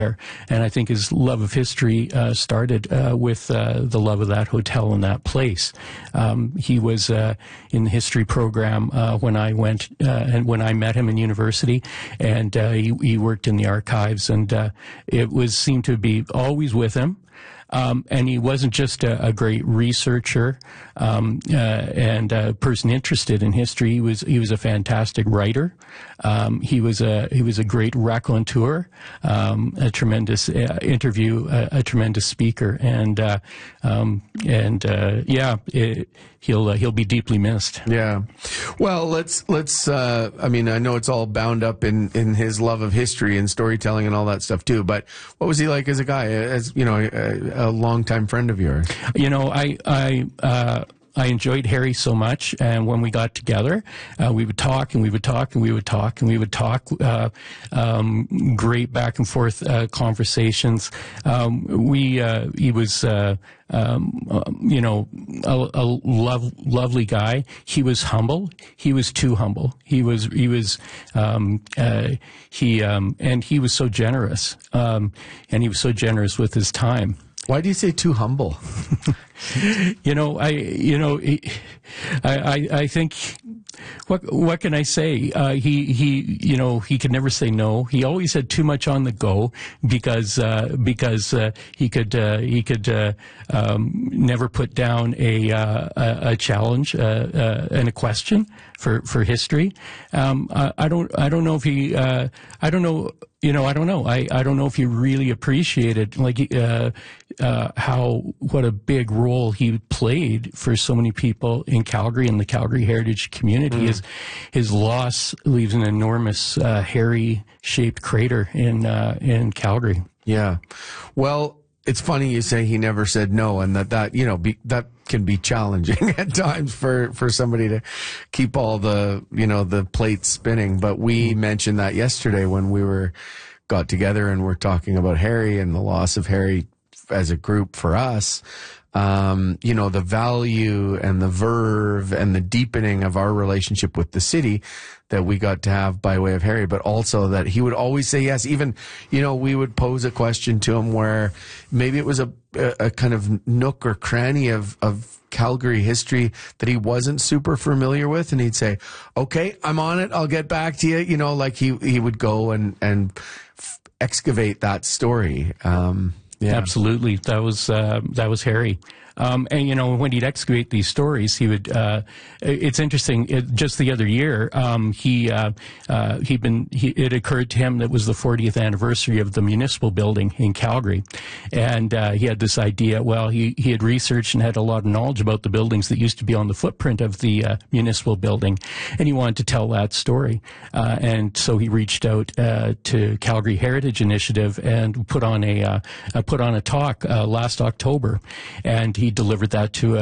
there. And I think his love of history started with the love of that hotel and that place. He was in the history program when I went and when I met him in university, and he worked in the archives, and it seemed to be always with him. And he wasn't just a great researcher and a person interested in history. He was a fantastic writer. He was a great raconteur, a tremendous interview, a tremendous speaker, and he'll be deeply missed. Yeah. Well, let's. I mean, I know it's all bound up in his love of history and storytelling and all that stuff too. But what was he like as a guy? As you know, a longtime friend of yours. You know, I enjoyed Harry so much, and when we got together, we would talk and we would talk and we would talk and we would talk. Great back and forth conversations. He was, you know, a lovely guy. He was humble. He was too humble. And he was so generous. And he was so generous with his time. Why do you say too humble? I think, what can I say? He could never say no. He always had too much on the go because he could never put down a challenge and a question for history. I don't know if he, I don't know. I don't know. I don't know if he really appreciated what a big role he played for so many people in Calgary and the Calgary Heritage community. His loss leaves an enormous hairy-shaped crater in Calgary. Yeah. Well, it's funny you say he never said no, and that that can be challenging at times for somebody to keep all the the plates spinning. But we mentioned that yesterday when we got together and we're talking about Harry and the loss of Harry as a group for us. The value and the verve and the deepening of our relationship with the city that we got to have by way of Harry, but also that he would always say yes. Even, we would pose a question to him where maybe it was a kind of nook or cranny of Calgary history that he wasn't super familiar with, and he'd say, okay, I'm on it, I'll get back to you. Like he would go and excavate that story. Yeah. Absolutely. That was Harry. And when he'd excavate these stories, he would. It's interesting. Just the other year, it occurred to him that it was the 40th anniversary of the municipal building in Calgary, and he had this idea. Well, he had researched and had a lot of knowledge about the buildings that used to be on the footprint of the municipal building, and he wanted to tell that story. And so he reached out to Calgary Heritage Initiative and put on a talk last October, and he delivered that to